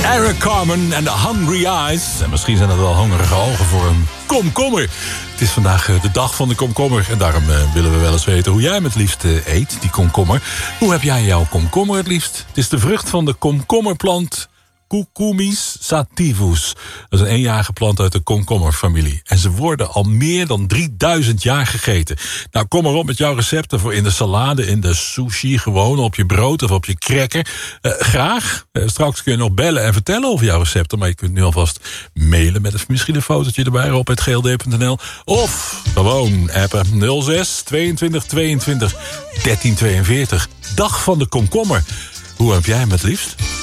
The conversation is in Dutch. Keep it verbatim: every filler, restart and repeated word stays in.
Eric Carmen en de Hungry Eyes. En misschien zijn dat wel hongerige ogen voor een komkommer. Het is vandaag de dag van de komkommer. En daarom uh, willen we wel eens weten hoe jij hem het liefst uh, eet, die komkommer. Hoe heb jij jouw komkommer het liefst? Het is de vrucht van de komkommerplant Cucumis sativus. Dat is een eenjarige plant uit de komkommerfamilie. En ze worden al meer dan drieduizend jaar gegeten. Nou, kom maar op met jouw recepten voor in de salade, in de sushi, gewoon op je brood of op je cracker. Uh, graag. Uh, straks kun je nog bellen en vertellen over jouw recepten. Maar je kunt nu alvast mailen met een, misschien een fotootje erbij, rob at g l d punt n l. Of gewoon appen nul zes tweeëntwintig tweeëntwintig dertien tweeënveertig. Dag van de komkommer. Hoe heb jij hem het liefst?